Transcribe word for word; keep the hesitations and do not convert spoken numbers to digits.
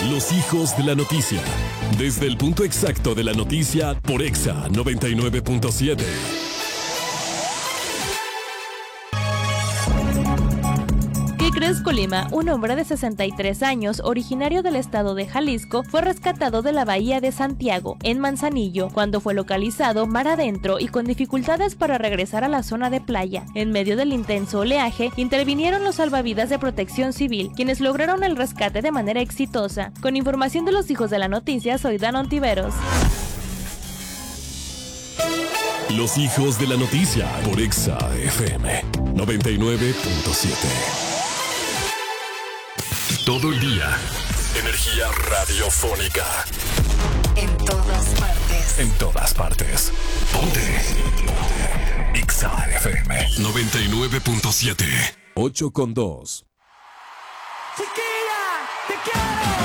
Los hijos de la noticia. Desde el punto exacto de la noticia por Exa noventa y nueve punto siete. ¿Qué crees, Colima? Un hombre de sesenta y tres años, originario del estado de Jalisco, fue rescatado de la bahía de Santiago, en Manzanillo, cuando fue localizado mar adentro y con dificultades para regresar a la zona de playa. En medio del intenso oleaje, intervinieron los salvavidas de Protección Civil, quienes lograron el rescate de manera exitosa. Con información de los hijos de la noticia, soy Dan Ontiveros. Los hijos de la noticia por Exa F M noventa y nueve punto siete. Todo el día. Energía radiofónica. En todas partes. En todas partes. Ponte. Ponte. Exa F M noventa y nueve punto siete. ocho con dos. Chiquilla, te quiero.